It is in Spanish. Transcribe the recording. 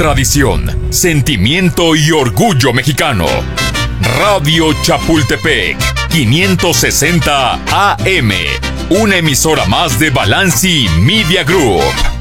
tradición, sentimiento y orgullo mexicano. Radio Chapultepec, 560 AM, una emisora más de Balanci Media Group.